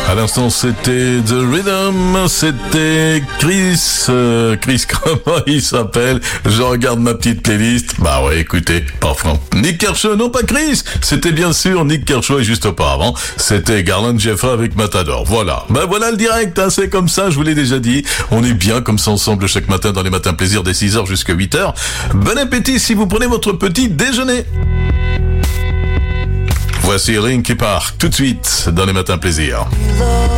À l'instant, c'était The Rhythm, c'était Chris, comment il s'appelle? Je regarde ma petite playlist. Bah ouais, écoutez, parfois. Nick Kershaw, non pas Chris, c'était bien sûr Nick Kershaw et juste auparavant, c'était Garland Jeffrey avec Matador. Voilà. Ben voilà le direct, hein, c'est comme ça, je vous l'ai déjà dit. On est bien comme ça ensemble chaque matin dans les matins plaisir dès 6h jusqu'à 8h. Bon appétit si vous prenez votre petit déjeuner. Voici Linkin Park tout de suite dans les matins plaisir.